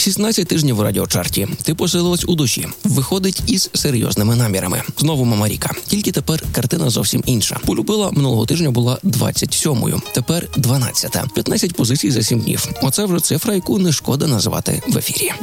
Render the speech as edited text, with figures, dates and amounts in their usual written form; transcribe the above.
16 тижнів у радіочарті. Ти посилилась у душі. Виходить із серйозними намірами. Знову Мамаріка. Тільки тепер картина зовсім інша. Полюбила минулого тижня була 27-ю. Тепер 12-та. 15 позицій за 7 днів. Оце вже цифра, яку не шкода називати в ефірі.